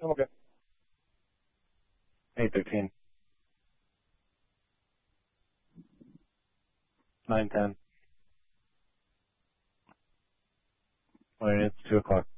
I'm okay. 8:13. 9:10. Wait, it's 2 o'clock.